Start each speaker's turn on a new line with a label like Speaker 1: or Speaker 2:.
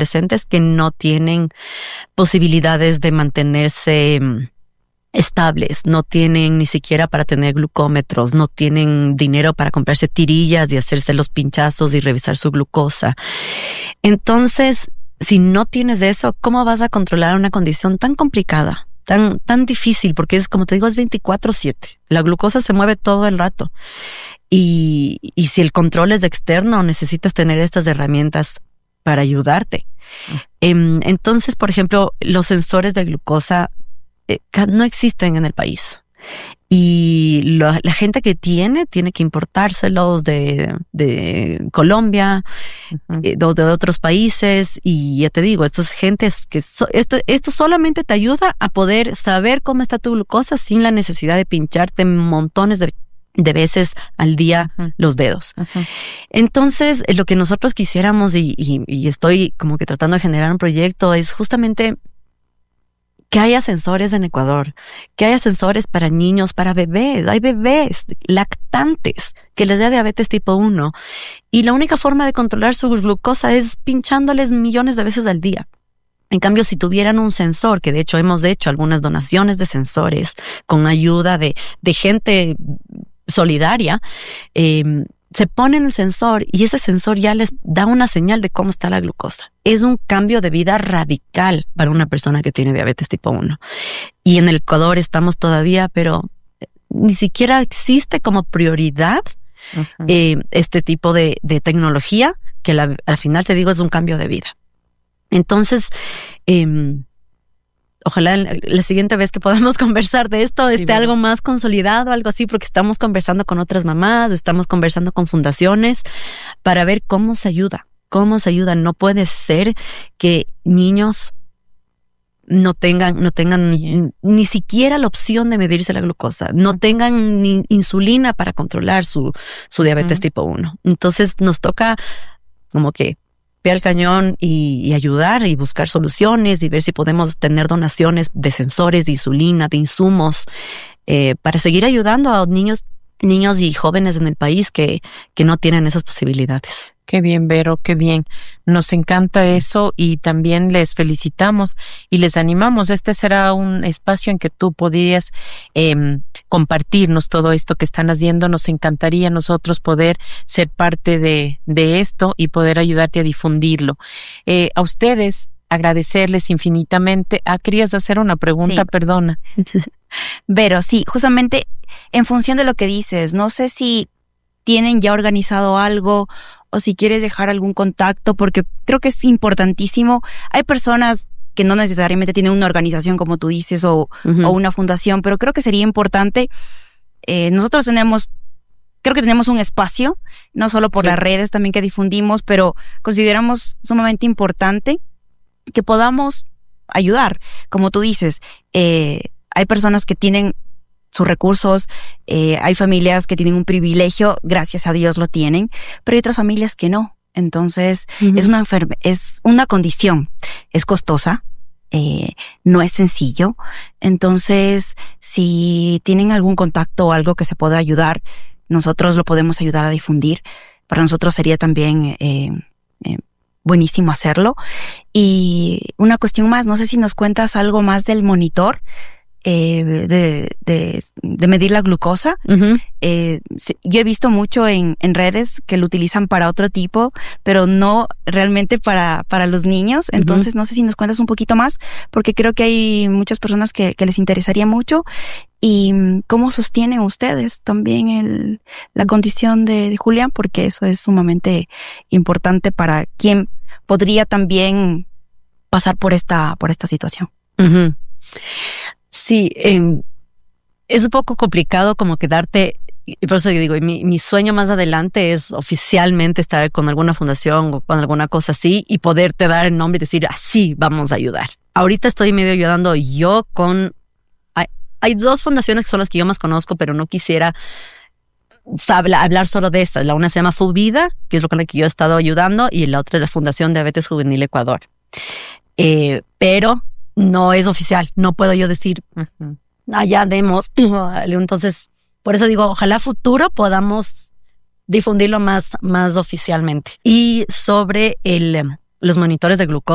Speaker 1: adolescentes que no tienen posibilidades de mantenerse estables, no tienen ni siquiera para tener glucómetros, no tienen dinero para comprarse tirillas y hacerse los pinchazos y revisar su glucosa. Entonces, si no tienes eso, ¿cómo vas a controlar una condición tan complicada, tan difícil? Porque es, como te digo, es 24/7. La glucosa se mueve todo el rato. Y si el control es externo, necesitas tener estas herramientas para ayudarte. Entonces, por ejemplo, los sensores de glucosa no existen en el país. Y la gente que tiene que importárselos de Colombia, de otros países. Y ya te digo, esto es gente que esto solamente te ayuda a poder saber cómo está tu glucosa sin la necesidad de pincharte montones de veces al día los dedos. Entonces, lo que nosotros quisiéramos y estoy como que tratando de generar un proyecto es justamente que haya sensores en Ecuador, que haya sensores para niños, para bebés. Hay bebés lactantes que les da diabetes tipo 1 y la única forma de controlar su glucosa es pinchándoles millones de veces al día. En cambio, si tuvieran un sensor, que de hecho hemos hecho algunas donaciones de sensores con ayuda de gente solidaria, se ponen el sensor y ese sensor ya les da una señal de cómo está la glucosa. Es un cambio de vida radical para una persona que tiene diabetes tipo 1. Y en el Ecuador estamos todavía, pero ni siquiera existe como prioridad este tipo de tecnología que al final te digo es un cambio de vida. Entonces, ojalá la siguiente vez que podamos conversar de esto esté algo más consolidado, algo así, porque estamos conversando con otras mamás, estamos conversando con fundaciones para ver cómo se ayuda. No puede ser que niños no tengan ni siquiera la opción de medirse la glucosa, no tengan ni insulina para controlar su diabetes tipo 1. Entonces nos toca como que pie al cañón y ayudar y buscar soluciones y ver si podemos tener donaciones de sensores, de insulina, de insumos, para seguir ayudando a niños y jóvenes en el país que no tienen esas posibilidades.
Speaker 2: Qué bien, Vero, qué bien. Nos encanta eso y también les felicitamos y les animamos. Este será un espacio en que tú podrías compartirnos todo esto que están haciendo. Nos encantaría a nosotros poder ser parte de esto y poder ayudarte a difundirlo. A ustedes, agradecerles infinitamente. ¿Querías hacer una pregunta? Sí. Perdona.
Speaker 3: Vero, sí, justamente en función de lo que dices, no sé si tienen ya organizado algo o si quieres dejar algún contacto, porque creo que es importantísimo. Hay personas que no necesariamente tienen una organización, como tú dices, o una fundación, pero creo que sería importante. Nosotros creo que tenemos un espacio, no solo por las redes también que difundimos, pero consideramos sumamente importante que podamos ayudar. Como tú dices, hay personas que tienen sus recursos, hay familias que tienen un privilegio, gracias a Dios lo tienen, pero hay otras familias que no. Entonces, es una condición, es costosa, no es sencillo. Entonces, si tienen algún contacto o algo que se pueda ayudar, nosotros lo podemos ayudar a difundir. Para nosotros sería también buenísimo hacerlo. Y una cuestión más, no sé si nos cuentas algo más del monitor de medir la glucosa. Yo he visto mucho en redes que lo utilizan para otro tipo, pero no realmente para los niños. Entonces no sé si nos cuentas un poquito más, porque creo que hay muchas personas que les interesaría mucho. Y cómo sostienen ustedes también la condición de Julián, porque eso es sumamente importante para quien podría también pasar por esta situación.
Speaker 1: Sí, es un poco complicado como quedarte, y por eso digo, mi sueño más adelante es oficialmente estar con alguna fundación o con alguna cosa así y poderte dar el nombre y decir, así vamos a ayudar. Ahorita estoy medio ayudando yo hay 2 fundaciones que son las que yo más conozco, pero no quisiera hablar solo de estas. La una se llama FUVIDA, que es lo con la que yo he estado ayudando, y la otra es la Fundación Diabetes Juvenil Ecuador. Pero no es oficial, no puedo yo decir, ya demos. Entonces, por eso digo, ojalá futuro podamos difundirlo más oficialmente. Y sobre los monitores de glucosa,